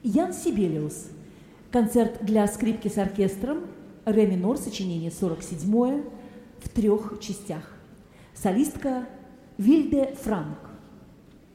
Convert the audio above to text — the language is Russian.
Ян Сибелиус. Концерт для скрипки с оркестром, ре минор, сочинение 47-е, в 3 частях. Солистка Вильде Франк.